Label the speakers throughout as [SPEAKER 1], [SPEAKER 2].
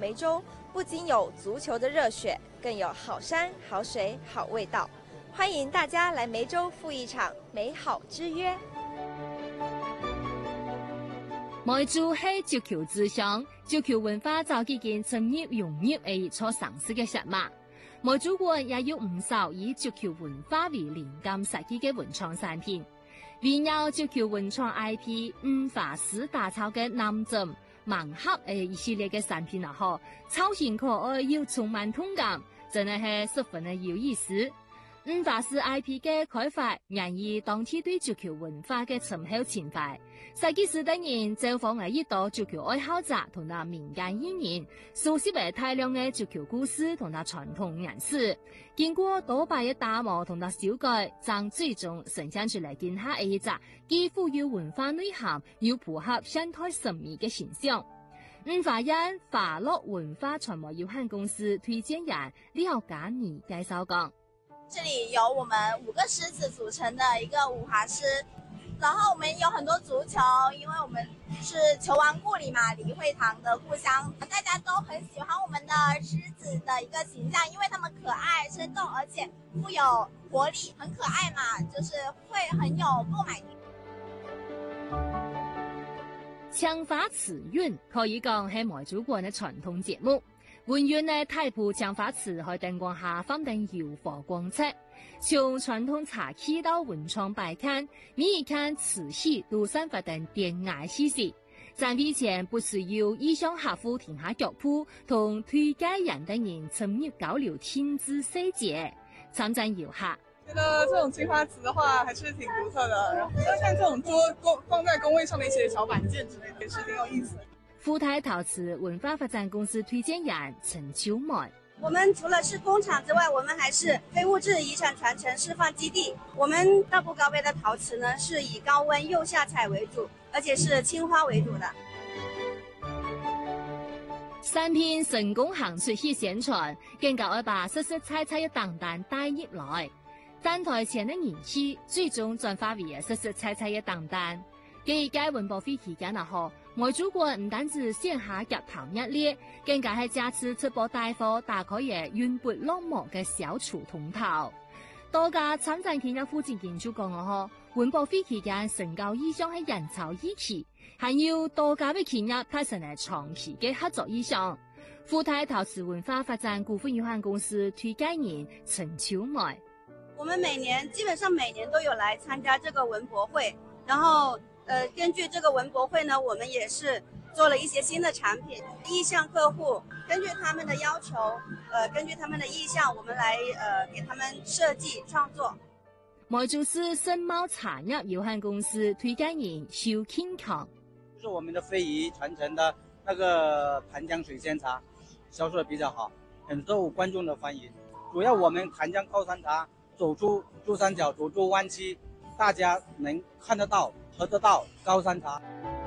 [SPEAKER 1] 梅州不仅有足球的热血，更有好山、好水、好味道。欢迎大家来梅州赴一场美好之约。
[SPEAKER 2] 梅州係足球之鄉，足球文化早已經深入融入嘅一座城市嘅血脈。梅州國也有唔少以足球文化為靈感設計嘅文創產品，圍繞足球文創 IP 五法師打造嘅南鎮盲盒一系列嘅產品啊，超型可愛又充滿痛感，真係係十分嘅有意思。五法師 IP 嘅開發，源於當地對足球文化嘅深厚情懷。設計師等人走訪了一道足球愛好者同埋民間藝人，熟悉了大量嘅足球故事同埋傳統歷史。經過多擺嘅打磨同埋修改，將最終呈現出來見下一隻既富有文化內涵又符合現代審美嘅形象。五法人法樂文化傳媒有限公司推薦人廖家妮介紹講。
[SPEAKER 3] 這裡有我們5個獅子組成的一個五華獅，然後我們有很多足球，因為我們是球王故里嘛，李惠堂的故鄉，大家都很喜歡我們的獅子的一個形象，因為他們可愛、生動，而且富有活力，很可愛嘛，就是會很有購買力。
[SPEAKER 2] 槍法詞韻可以講係梅州國嘅傳統節目。文苑嘅大埔槍法祠喺燈光下放燈搖火光漆，從傳統茶器到文創擺攤，每一間瓷器都散發等典雅氣息。展位前不時有意向客戶停下腳步，同推介人等人深入交流天資細節。參展遊客
[SPEAKER 4] 覺得這種青花瓷的話還是挺獨特的，然後像這種放在工位上的一些小板件之類的，也是挺有意思的。
[SPEAKER 2] 富泰陶瓷文化發展公司推薦人陳秋梅，
[SPEAKER 3] 我們除了是工廠之外，我們還是非物質遺產傳承示範基地。我們大埔高碑的陶瓷呢，是以高溫釉下彩為主，而且是青花為主的。
[SPEAKER 2] 產品成功行出去宣傳，更加會把實實在在嘅檔單帶入來。站台前的人氣最終轉化為實實在在嘅檔單。繼該文博會期間後，梅州國唔單止線下夾頭熱烈，更加係這次直播帶貨打開嘅雲撥落幕嘅小廚通頭。多家參展企業附近研究講文博會期間成交意向係人潮一起，還有多家嘅企業達成了長期嘅合作意向。富泰陶瓷文化發展股份有限公司推介人陳秋梅，
[SPEAKER 3] 我們基本上每年都有來參加這個文博會，然後根據這個文博會呢，我們也是做了一些新的產品，意向客戶根據他們的要求，根據他們的意向，我們來給他們設計創作。
[SPEAKER 2] 梅州市盛茂茶業有限公司推薦人蕭慶強，
[SPEAKER 5] 就是我們的非遺傳承的那個盤江水仙茶，銷售得比較好，很受觀眾的歡迎。主要我們盤江高山茶走出珠三角，走出灣區，大家能看得到、喝得到高山茶。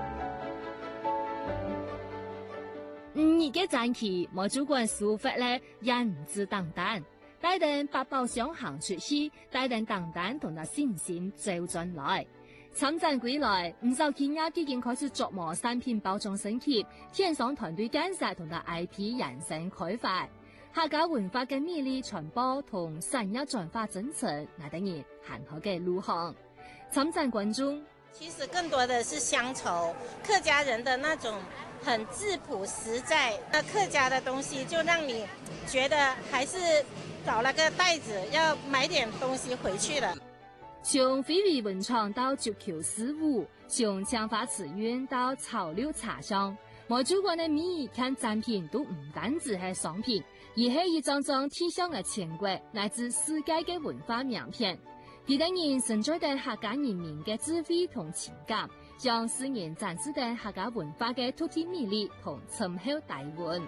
[SPEAKER 2] 而家展期，梅州國書法咧人字檔單，帶動八寶箱行出去，帶動檔單同埋信心走進來。參展歸來，唔少企業已經開始琢磨產品包裝升級，添上團隊建設同埋 IP 人生開發。客家文化嘅魅力傳播同產業轉化增程，那等於很好嘅路向。參展觀眾
[SPEAKER 6] 其實更多的是鄉愁，客家人的那種很質樸實在，那客家的東西就讓你覺得還是找了個袋子，要買點東西回去了。
[SPEAKER 2] 從非遺文創到足球事務，從槍法瓷韻到潮流茶香，梅州國的每一件產品都唔單止係商品，而係一張張體現嘅全國乃至世界嘅文化名片。佢等人承載咗客家人民嘅智慧同情感，將世人展示咗客家文化嘅獨特魅力同深厚底蘊。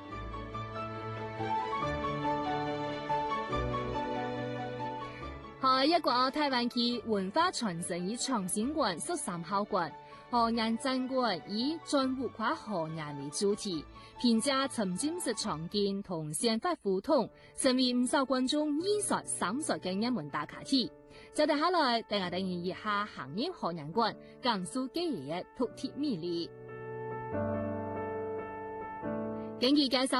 [SPEAKER 2] 喺一個台灣區文化傳承與創新館13號館，河南展館以專活化河南為主題，評價沉浸式場景同憲法互通，成為唔少觀眾藝術3歲嘅一門打卡體。接下來，等我哋一下行業河南館，講述佢嘅獨特魅力。根據介紹。